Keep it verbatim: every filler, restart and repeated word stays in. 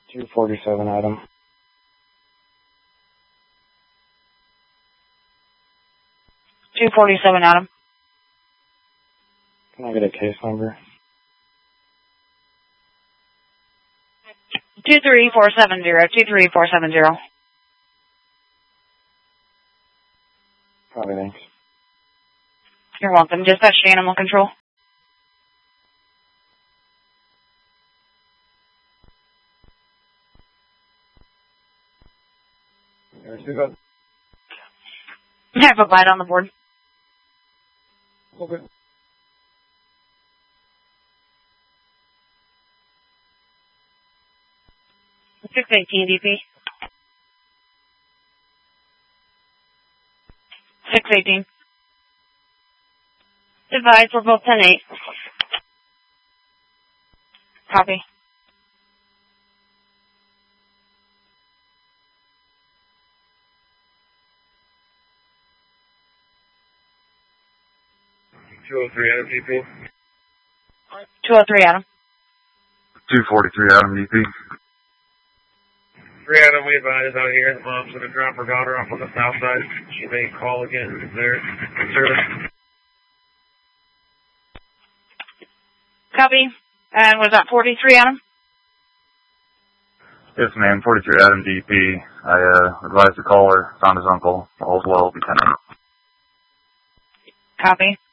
two forty-seven, Adam. two forty-seven, Adam. Can I get a case number? two three four seven zero, two three four seven zero. Probably, thanks. You're welcome. Dispatch to Animal Control. I have a bite on the board. Okay. six eighteen D P. six eighteen. Advise, we're both ten eight. Copy. two oh three Adam D P. two oh three Adam. two forty-three Adam D P. three Adam, we advise out here. The mom's going to drop her daughter off on the south side. She may call again if they're in service. Copy. And was that forty-three Adam? Yes, ma'am. forty-three Adam D P. I uh, advised the caller, found his uncle. All's well, be ten eight. Copy.